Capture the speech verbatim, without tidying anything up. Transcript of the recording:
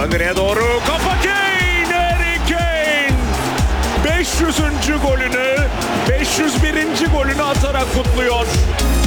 Göndereye doğru kafa Kane, Harry Kane. beş yüzüncü golünü, beş yüz birinci golünü atarak kutluyor.